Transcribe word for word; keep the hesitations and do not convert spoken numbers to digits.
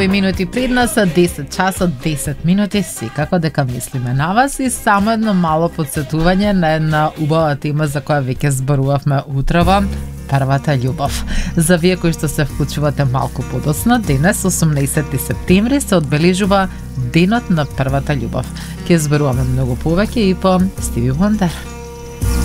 овие минути пред нас, десет часот десет минути, секако дека мислиме на вас и само едно мало подсетување на една убава тема за која веќе зборувавме утрово, првата љубов. За вие кои што се вклучувате малку подоцна, денес, осумнаесети септември, се одбележува Денот на првата љубов. Ќе зборуваме многу повеќе и по Стиви Вондер.